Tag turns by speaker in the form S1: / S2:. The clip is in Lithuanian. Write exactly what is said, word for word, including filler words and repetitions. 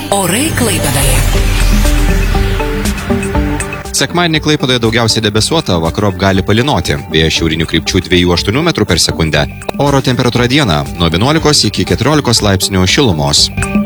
S1: Orai Klaipėdoje.
S2: Sekmadienį Klaipėdoje daugiausiai debesuota, vakarop gali palynoti. Vėjas šiaurinių krypčių dviejų aštuonių metrų per sekundę. Oro temperatūra dieną nuo vienuolikos iki keturiolikos laipsnių šilumos.